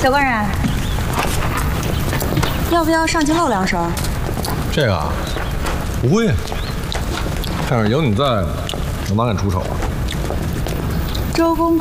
小官人，要不要上去露两手？ 这个啊，不会。但是有你在，我哪敢出手啊？ 周公